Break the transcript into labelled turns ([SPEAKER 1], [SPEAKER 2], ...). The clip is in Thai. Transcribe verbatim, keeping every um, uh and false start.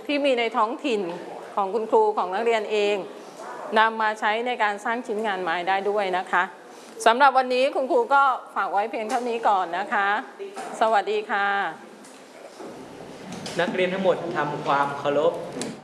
[SPEAKER 1] ที่มีในท้องถิ่นของคุณครูของนักเรียนเองนำมาใช้ในการสร้างชิ้นงานไม้ได้ด้วยนะคะสำหรับวันนี้คุณครูก็ฝากไว้เพียงเท่านี้ก่อนนะคะสวัสดีค่ะ
[SPEAKER 2] นักเรียนทั้งหมดทำความเคารพ